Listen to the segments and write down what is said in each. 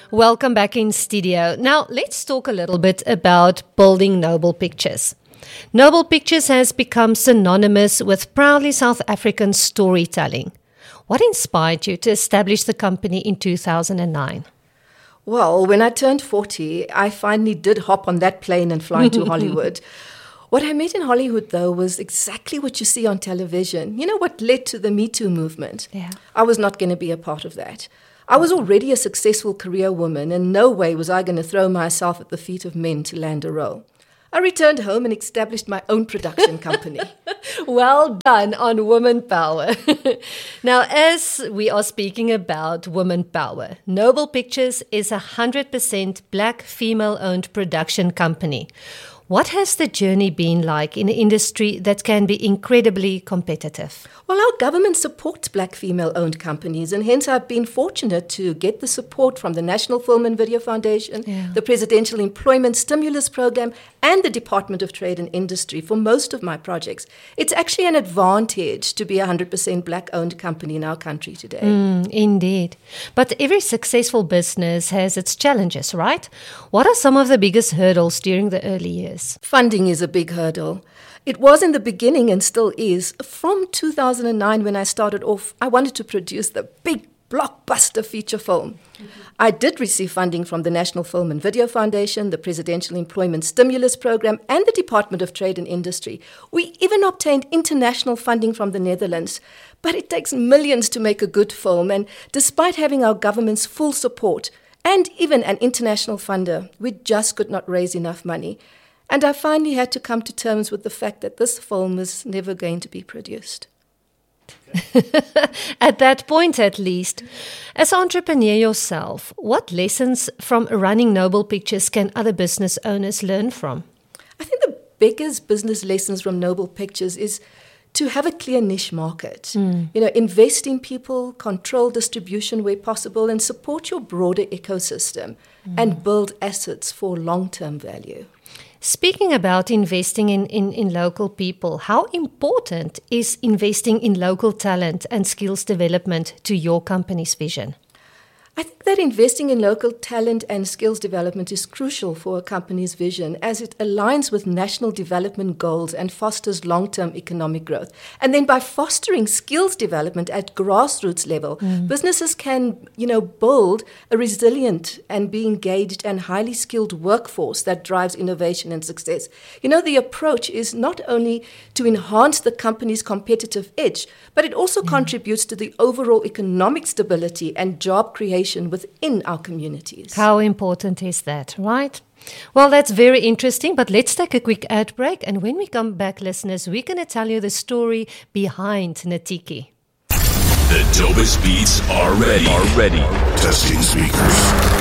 Welcome back in studio. Now, let's talk a little bit about building Noble Pictures. Noble Pictures has become synonymous with proudly South African storytelling. What inspired you to establish the company in 2009? Well, when I turned 40, I finally did hop on that plane and fly to Hollywood. What I met in Hollywood, though, was exactly what you see on television. You know what led to the Me Too movement? Yeah. I was not going to be a part of that. I was already a successful career woman, and no way was I going to throw myself at the feet of men to land a role. I returned home and established my own production company. Well done on woman power. Now, as we are speaking about woman power, Noble Pictures is a 100% black female-owned production company. What has the journey been like in an industry that can be incredibly competitive? Well, our government supports black female-owned companies, and hence I've been fortunate to get the support from the National Film and Video Foundation, the Presidential Employment Stimulus Program, and the Department of Trade and Industry for most of my projects. It's actually an advantage to be a 100% black-owned company in our country today. Indeed. But every successful business has its challenges, right? What are some of the biggest hurdles during the early years? Funding is a big hurdle. It was in the beginning and still is. From 2009, when I started off, I wanted to produce the big blockbuster feature film. I did receive funding from the National Film and Video Foundation, the Presidential Employment Stimulus Program, and the Department of Trade and Industry. We even obtained international funding from the Netherlands. But it takes millions to make a good film, and despite having our government's full support and even an international funder, we just could not raise enough money. And I finally had to come to terms with the fact that this film was never going to be produced. At that point, at least. As an entrepreneur yourself, what lessons from running Noble Pictures can other business owners learn from? I think the biggest business lessons from Noble Pictures is to have a clear niche market. Invest in people, control distribution where possible, and support your broader ecosystem and build assets for long-term value. Speaking about investing in local people, how important is investing in local talent and skills development to your company's vision? I think that investing in local talent and skills development is crucial for a company's vision, as it aligns with national development goals and fosters long-term economic growth. And then by fostering skills development at grassroots level, businesses can, build a resilient and be engaged and highly skilled workforce that drives innovation and success. The approach is not only to enhance the company's competitive edge, but it also contributes to the overall economic stability and job creation within our communities. How important is that, right? Well, that's very interesting, but let's take a quick ad break. And when we come back, listeners, we're going to tell you the story behind Natiki. The dopest beats are ready. Testing speakers.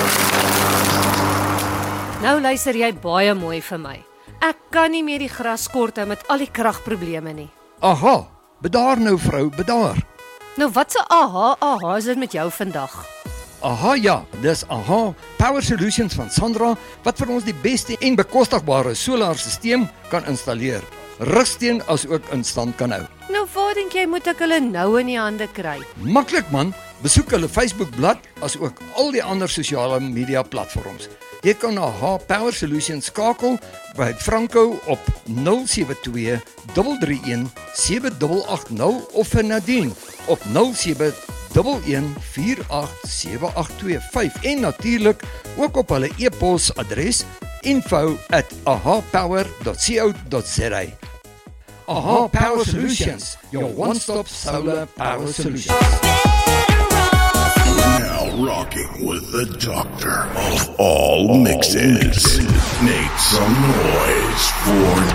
Nou luister jy baie mooi vir my. Ek kan nie meer die gras kort hou met al die kragprobleme nie. Aha, bedaar nou vrou, bedaar. Nou wat se aha is dit met jou vandag? Aha ja, dis Aha Power Solutions van Sandra wat vir ons die beste en bekostigbare solarstelsel kan installeer. Rugsteen as ook in stand kan hou. Nou waar dink jy moet ek hulle nou in die hande kry? Maklik man, besoek hulle Facebookblad as ook al die ander sosiale media platforms. Jy kan Aha Power Solutions skakel by Franco op 072 331 7880 of vir Nadine op 07 11487825 en natuurlik ook op hulle e-pos adres info@ahapower.co.za. Aha Power Solutions, your one-stop solar power solution. Now rocking with the doctor of all mixes. Make some noise for